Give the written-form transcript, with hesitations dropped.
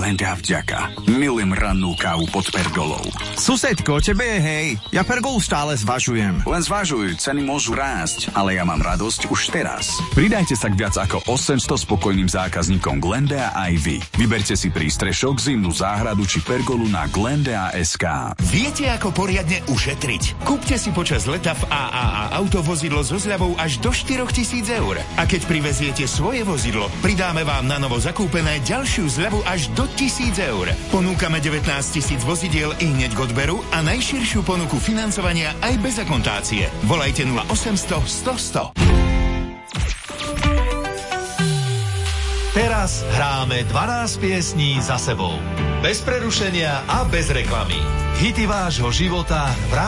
Glenda vďaka. Milujem rannú kávu pod pergolou. Susedko, tebe je hej. Ja pergolu stále zvažujem. Len zvažuj, ceny môžu rásť, ale ja mám radosť už teraz. Pridajte sa k viac ako 800 spokojným zákazníkom Glenda aj vy. Vyberte si prístrešok, zimnú záhradu či pergolu na glenda.sk. Viete, ako poriadne ušetriť? Kúpte si počas leta v AAA autovozidlo so zľavou až do 4 000 eur. A keď priveziete svoje vozidlo, pridáme vám na novo zakúpené ďalšiu zľavu až do 1 000 eur. Ponúkame 19 000 vozidiel i hneď k odberu a najširšiu ponuku financovania aj bez akontácie. Volajte 0800 100 100. Teraz hráme 12 piesní za sebou. Bez prerušenia a bez reklamy. Hity vášho života v